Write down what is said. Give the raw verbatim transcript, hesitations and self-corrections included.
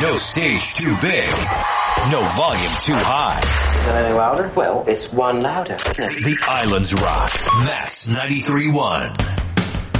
No stage too big. No volume too high. Is that any louder? Well, it's one louder, isn't it? The Islands Rock. Max ninety-three point one.